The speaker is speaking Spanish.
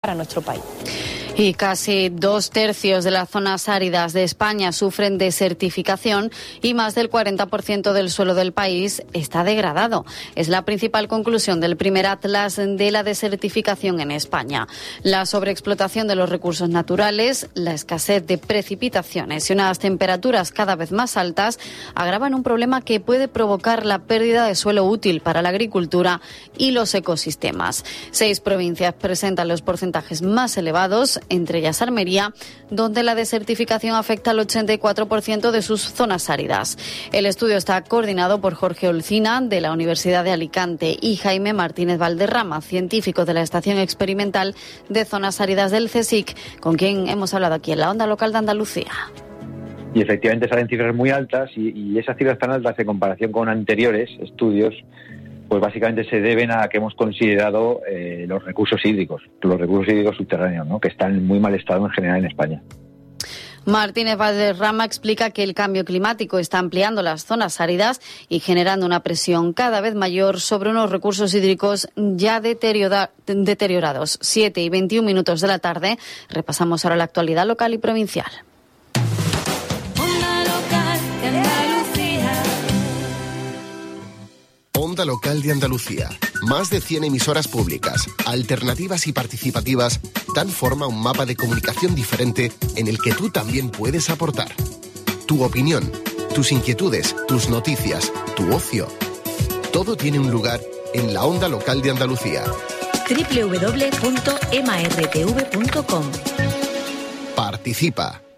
para nuestro país. Y casi 2/3 de las zonas áridas de España sufren desertificación y más del 40% del suelo del país está degradado. Es la principal conclusión del primer atlas de la desertificación en España. La sobreexplotación de los recursos naturales, la escasez de precipitaciones y unas temperaturas cada vez más altas agravan un problema que puede provocar la pérdida de suelo útil para la agricultura y los ecosistemas. 6 provincias presentan los porcentajes más elevados, entre ellas Almería, donde la desertificación afecta al 84% de sus zonas áridas. El estudio está coordinado por Jorge Olcina, de la Universidad de Alicante, y Jaime Martínez Valderrama, científico de la Estación Experimental de Zonas Áridas del CSIC, con quien hemos hablado aquí en la Onda Local de Andalucía. Y efectivamente salen cifras muy altas y esas cifras tan altas en comparación con anteriores estudios, pues básicamente se deben a que hemos considerado los recursos hídricos subterráneos, ¿no?, que están en muy mal estado en general en España. Martínez Valderrama explica que el cambio climático está ampliando las zonas áridas y generando una presión cada vez mayor sobre unos recursos hídricos ya deteriorados. 7:21 de la tarde. Repasamos ahora la actualidad local y provincial. Onda Local de Andalucía. Más de 100 emisoras públicas, alternativas y participativas, dan forma a un mapa de comunicación diferente en el que tú también puedes aportar. Tu opinión, tus inquietudes, tus noticias, tu ocio. Todo tiene un lugar en la Onda Local de Andalucía. www.martv.com. Participa.